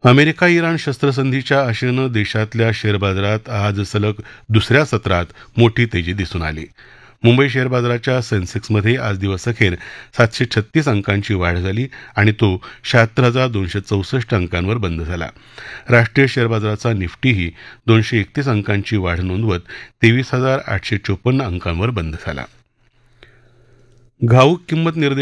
America Iran शस्त्रसंधीच्या आशेनं देशातल्या share बाजारात आज सलग दुसऱ्या सत्रात मोठी तेजी दिसून आली. मुंबई शेअर बाजाराच्या सेन्सेक्समध्ये आज दिवसअखेर 736 अंकांची वाढ झाली आणि तो 76,264 अंकांवर बंद झाला. राष्ट्रीय शेअर बाजाराचा निफ्टीही 231 अंकांची वाढ नोंदवत 23,854 अंकांवर बंद झाला. घाऊक किंमत निर्देश